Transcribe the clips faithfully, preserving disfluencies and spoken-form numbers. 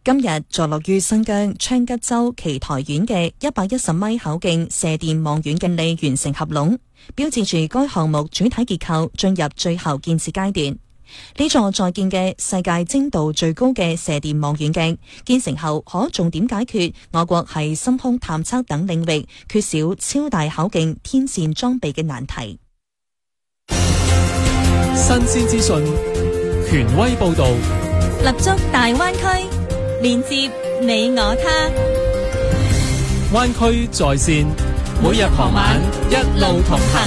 今日坐落於新疆昌吉州奇台縣嘅一百一十米口徑射電望遠鏡里完成合攏，標誌住該項目主體結構進入最後建設階段。呢座在建嘅世界精度最高嘅射電望遠鏡建成後，可重點解決我國喺深空探測等領域缺少超大口徑天線裝備嘅難題。 新鮮資訊，權威報道， 立足大灣區，連接你我他。 灣區在線，每日傍晚一路同行。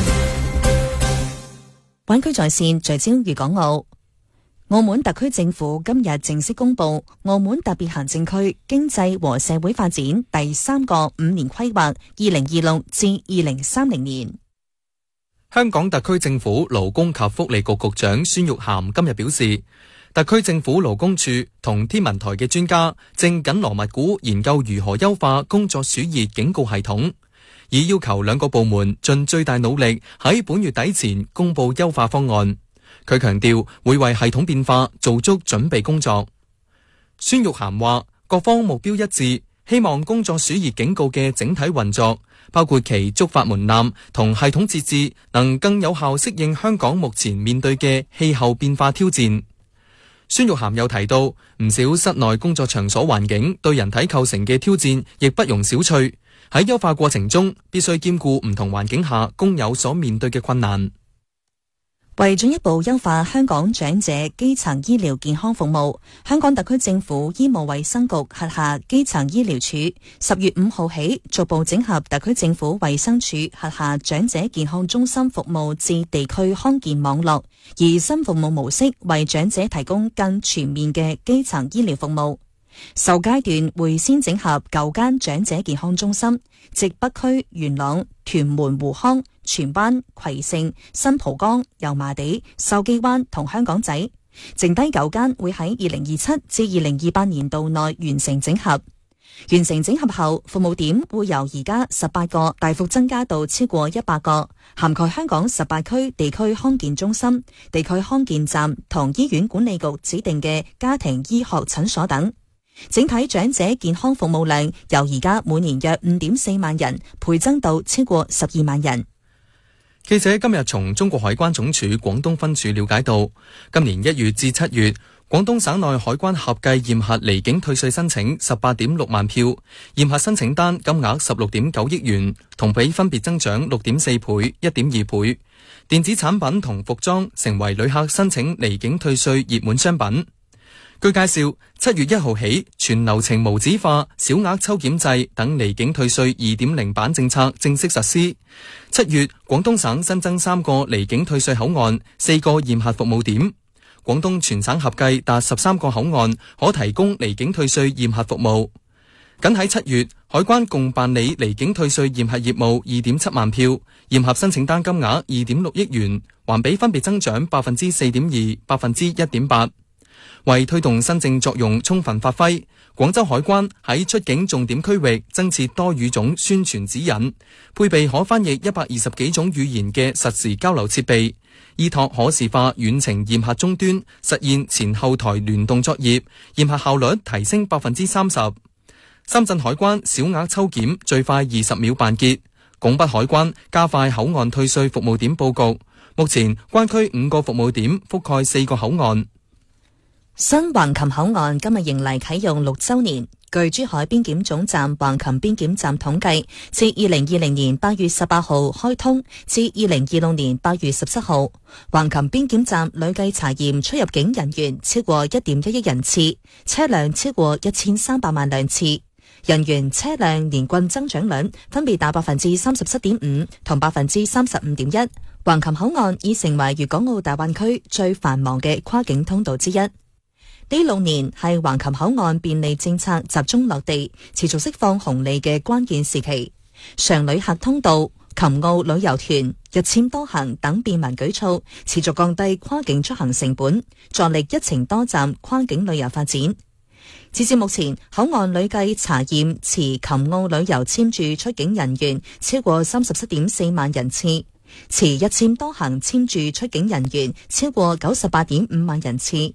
灣區在線聚焦粵港澳。澳門特區政府今日正式公布澳門特別行政區經濟和社會發展第三個五年規劃，二零二六至二零三零年。 香港特區政府勞工及福利局局長孫玉菡今日表示，特區政府勞工處同天文台嘅專家正緊鑼密鼓研究如何優化工作暑熱警告系統，已要求兩個部門盡最大努力喺本月底前公布優化方案。佢強調會為系統變化做足準備工作。孫玉菡話，各方目標一致，希望工作暑熱警告嘅整體運作，包括其觸發門檻同系統設置，能更有效適應香港目前面對嘅氣候變化挑戰。孫玉菡又提到，唔少室內工作場所環境對人體構成嘅挑戰亦不容小覷，喺優化過程中必須兼顧唔同環境下工友所面對嘅困難。 為進一步優化香港長者基層醫療健康服務，香港特區政府醫務衛生局轄下基層醫療處十月五號起逐步整合特區政府衛生署轄下長者健康中心服務至地區康健網絡，以新服務模式為長者提供更全面嘅基層醫療服務。首階段會先整合九間長者健康中心，即北區、元朗、屯門湖康、荃灣、葵盛、新蒲崗、油麻地、筲箕灣同香港仔，剩低九間會喺二零二七至二零二八年度內完成整合。完成整合後，服務點會由而家十八個大幅增加到超過一百個，涵蓋香港十八區地區康健中心、地區康健站同醫院管理局指定嘅家庭醫學診所等。整體長者健康服務量由而家每年約五點四萬人倍增到超過十二萬人。 記者今日從中國海關總署廣東分署了解到，今年一月至七月，廣東省內海關合計驗核離境退稅申請十八點六萬票，驗核申請單金額十六點九億元，同比分別增長六點四倍、一點二倍。電子產品同服裝成為旅客申請離境退稅熱門商品。據介紹，七月一號起，全流程無紙化、小額抽檢制等離境退稅二點零版政策正式實施。七月，廣東省新增三個離境退稅口岸，四個驗核服務點。廣東全省合計達十三個口岸可提供離境退稅驗核服務。僅喺七月，海關共辦理離境退稅驗核業務二點七萬票，驗核申請單金額二點六億元，環比分別增長百分之四點二、百分之一點八。為推動新政作用充分發揮，廣州海關喺出境重點區域增設多語種宣傳指引，配備可翻譯一百二十幾種語言嘅實時交流設備，依託可視化遠程驗核終端，實現前後台聯動作業，驗核效率提升百分之三十。深圳海關小額抽檢最快二十秒辦結，拱北海關加快口岸退稅服務點布局，目前關區五個服務點覆蓋四個口岸。 新橫琴口岸今日迎嚟啟用六周年。據珠海邊檢總站橫琴邊檢站統計，自二零二零年八月十八號開通至二零二六年八月十七號，橫琴邊檢站累計查驗出入境人員超過一點一億人次，車輛超過一千三百萬輛次，人員車輛年均增長率分別達百分之三十七點五同百分之三十五點一。橫琴口岸已成為粵港澳大灣區最繁忙嘅跨境通道之一。呢六年係橫琴口岸便利政策集中落地、持續釋放紅利嘅關鍵時期。常旅客通道、琴澳旅遊團、日簽多行等便民舉措，持續降低跨境出行成本，助力一程多站跨境旅遊發展。截至目前，口岸累計查驗持琴澳旅遊簽注出境人員超過三十七點四萬人次，持日簽多行簽注出境人員超過九十八點五萬人次。